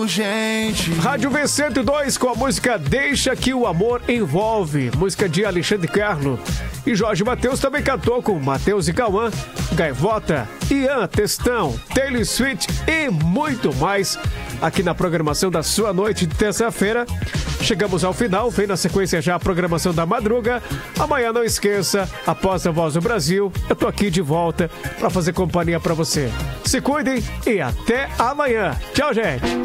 urgente. Rádio V102 com a música Deixa que o Amor Envolve, música de Alexandre Carlo. E Jorge Mateus também cantou com Mateus e Cauã, Gaivota, Ian, Testão, Taylor Swift e muito mais aqui na programação da sua noite de terça-feira. Chegamos ao final, vem na sequência já a programação da madruga. Amanhã não esqueça, após a Voz do Brasil, eu tô aqui de volta para fazer companhia para você. Se cuidem e até amanhã. Tchau, gente.